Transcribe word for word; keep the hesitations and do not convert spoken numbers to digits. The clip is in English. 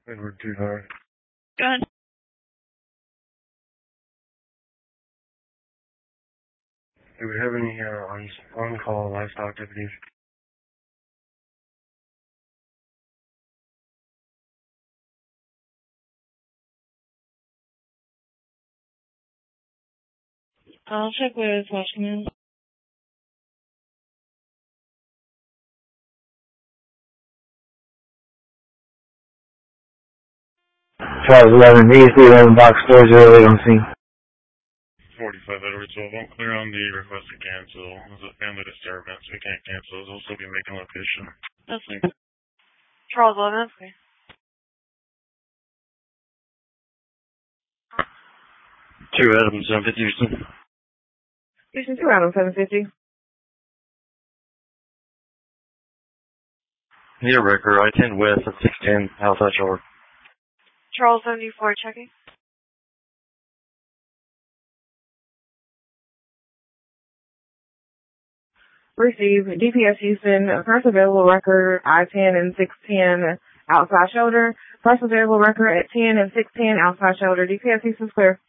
Edward too high. Go ahead. Do we have any uh, on, on-call livestock activities? I'll check with Washington. Charles eleven, E C eleven box four zero eight on scene. forty-five Edward twelve, I'm clear on the request to cancel. There's a family disturbance. We can't cancel. We'll still be making location. That's fine. Charles eleven, that's okay. Two Adam seven fifty Houston. Houston two Adam seven fifty. Here, Ricker, I ten west at six ten, outside shore. Charles seventy-four, checking. Receive D P S Houston, first available record I ten and six ten outside shoulder. First available record at ten and six ten outside shoulder. D P S Houston's clear.